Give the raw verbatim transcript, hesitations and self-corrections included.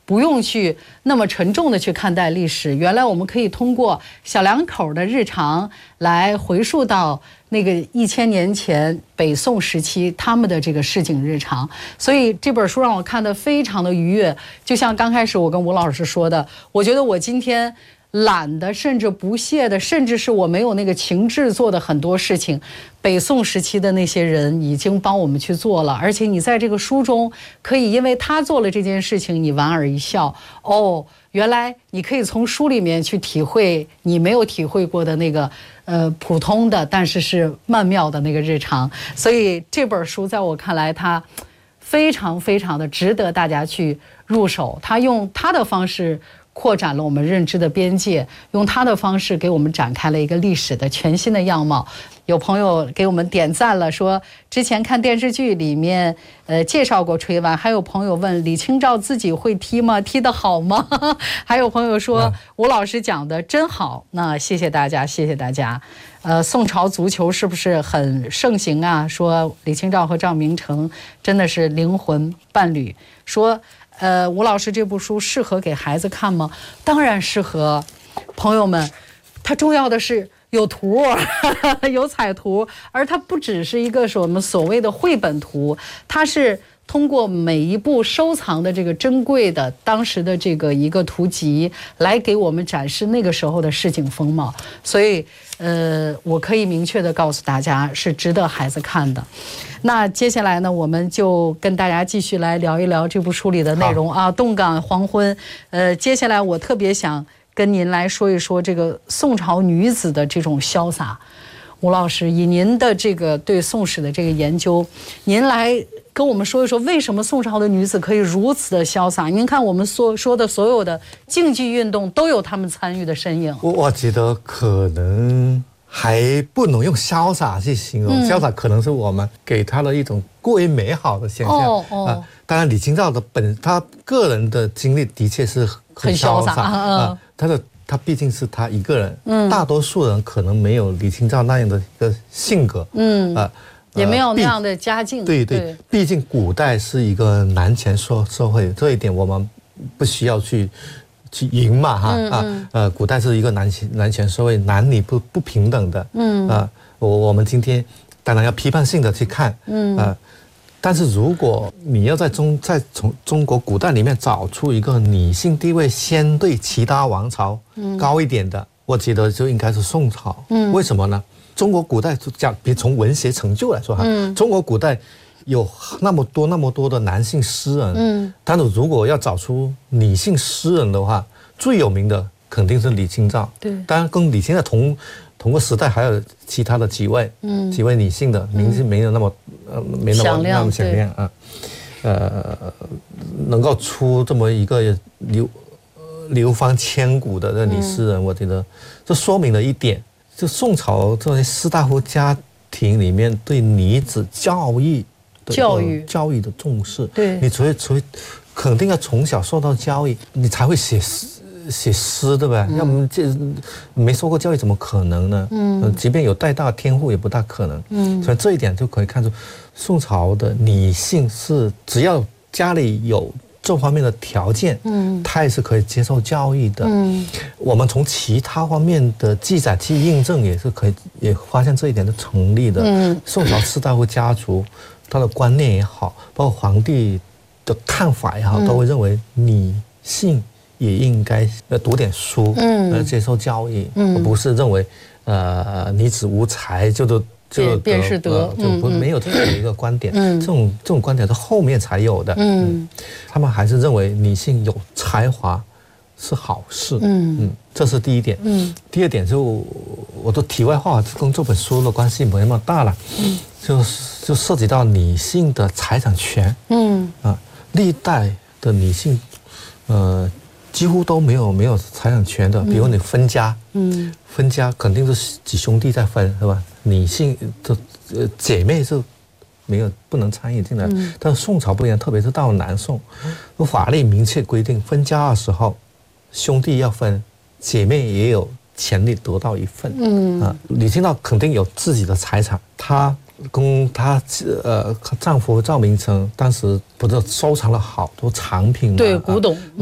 不用去那么沉重的去看待历史。原来我们可以通过小两口的日常来回溯到那个一千年前北宋时期他们的这个市井日常。所以这本书让我看得非常的愉悦。就像刚开始我跟吴老师说的，我觉得我今天懒的，甚至不屑的，甚至是我没有那个情志做的很多事情，北宋时期的那些人已经帮我们去做了。而且你在这个书中可以因为他做了这件事情你莞尔一笑，哦，原来你可以从书里面去体会你没有体会过的那个呃普通的但是是曼妙的那个日常。所以这本书在我看来它非常非常的值得大家去入手。他用他的方式扩展了我们认知的边界，用他的方式给我们展开了一个历史的全新的样貌。有朋友给我们点赞了，说之前看电视剧里面呃介绍过锤丸。还有朋友问李清照自己会踢吗？踢得好吗？还有朋友说吴老师讲的真好，那谢谢大家，谢谢大家。呃，宋朝足球是不是很盛行啊？说李清照和赵明诚真的是灵魂伴侣。说呃，吴老师这部书适合给孩子看吗？当然适合，朋友们，它重要的是有图，有彩图，而它不只是一个我们所谓的绘本图，它是通过每一部收藏的这个珍贵的当时的这个一个图集来给我们展示那个时候的市井风貌。所以呃，我可以明确的告诉大家，是值得孩子看的。那接下来呢，我们就跟大家继续来聊一聊这部书里的内容啊，动感黄昏。呃，接下来我特别想跟您来说一说这个宋朝女子的这种潇洒。吴老师，以您的这个对宋史的这个研究，您来跟我们说一说，为什么宋朝的女子可以如此的潇洒？您看我们所说的所有的竞技运动都有她们参与的身影。 我我觉得可能还不能用潇洒去形容，嗯、潇洒可能是我们给她的一种过于美好的现象。哦哦、呃，当然李清照的本她个人的经历的确是很潇洒啊，她的。他毕竟是他一个人，嗯，大多数人可能没有李清照那样的一个性格，嗯啊、 呃，也没有那样的家境。 对 对, 对，毕竟古代是一个男权社社会，这一点我们不需要去去赢嘛哈、嗯、啊呃，古代是一个男权男权社会，男女不不平等的，嗯啊，我我们今天当然要批判性的去看，嗯啊。但是如果你要在中在从中国古代里面找出一个女性地位相对其他王朝高一点的，嗯、我觉得就应该是宋朝。嗯，为什么呢？中国古代就讲，别从文学成就来说哈，嗯、中国古代有那么多那么多的男性诗人，嗯，但是如果要找出女性诗人的话，最有名的肯定是李清照。对，当然跟李清照同。同个时代还有其他的几位，嗯，几位女性的名字没有那么，呃，没那么那么响亮啊，呃，能够出这么一个流流芳千古的这女诗人，嗯、我觉得这说明了一点，就宋朝这些士大夫家庭里面对女子教育的教育教育的重视。 对， 你除除肯定要从小受到教育，你才会写诗。写诗对吧？嗯、要么这没受过教育怎么可能呢？嗯，即便有带大天赋也不大可能。嗯，所以这一点就可以看出，宋朝的女性是只要家里有这方面的条件，嗯，她也是可以接受教育的。嗯，我们从其他方面的记载去印证，也是可以也发现这一点是成立的。嗯，宋朝士大夫家族他的观念也好，包括皇帝的看法也好，嗯、都会认为女性。也应该呃读点书，嗯，呃接受教育，嗯，而不是认为呃女子无才就都就便是德， 就不没有这样的一个观点，嗯，这种这种观点是后面才有的，嗯，他们还是认为女性有才华是好事，嗯嗯，这是第一点，嗯，第二点就我的题外话跟这本书的关系没那么大了，嗯，就就涉及到女性的财产权，嗯啊，历代的女性，呃。几乎都没有没有财产权的，比如你分家，嗯，分家肯定是几兄弟在分，是吧？女性的呃姐妹是没有不能参与进来，嗯、但是宋朝不一样，特别是到南宋，法律明确规定，分家的时候，兄弟要分，姐妹也有权利得到一份，嗯啊，李清照肯定有自己的财产，她。跟她呃丈夫赵明诚当时不是收藏了好多藏品吗？ 对，古董。